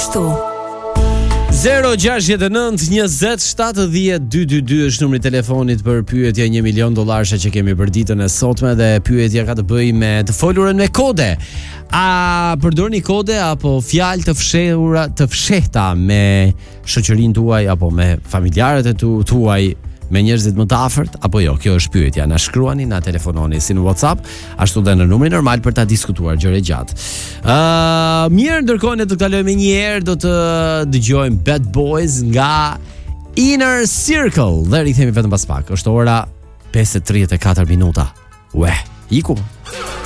kështu. 069-20-70-222 është numri i telefonit për pyetje $1 milion që kemi për ditën e sotme dhe pyetja ka të bëjë me të folurën me kode. A përdorni kode apo fjalë të fshehta me shoqërinë tuaj apo me familjarët e tuaj, me njerëzit më të afërt apo jo? Kjo është pyetja. Na shkruani, na telefononi si në WhatsApp, ashtu dhe në numrin normal për ta diskutuar gjëra gjatë. Mirë, ndërkohë ne do të kalojmë një herë, do të dëgjojmë Bad Boys nga Inner Circle dhe rikthehemi vetëm pas pak. Është ora 5:34 minuta. Ue, iku.